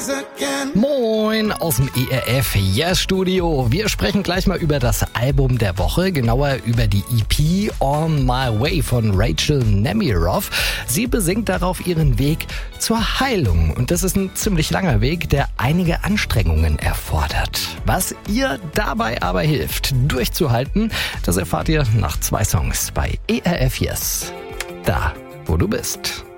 Moin aus dem ERF Yes Studio. Wir sprechen gleich mal über das Album der Woche, genauer über die EP On My Way von Rachel Nemiroff. Sie besingt darauf ihren Weg zur Heilung und das ist ein ziemlich langer Weg, der einige Anstrengungen erfordert. Was ihr dabei aber hilft, durchzuhalten, das erfahrt ihr nach 2 Songs bei ERF Yes. Da, wo du bist.